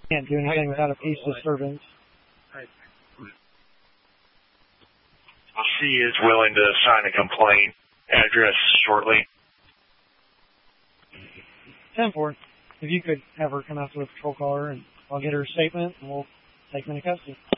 Can't do anything without a peace disturbance. She is willing to sign a complaint. Address shortly. 10-4. If you could have her come out to a patrol car, and I'll get her statement, and we'll take them into custody.